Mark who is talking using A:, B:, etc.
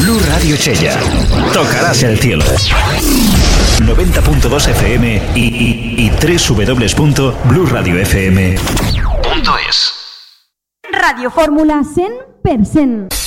A: Blu Radio Chella. Tocarás el cielo. 90.2 FM y www.bluradiofm.es.
B: Radio Fórmula 100%.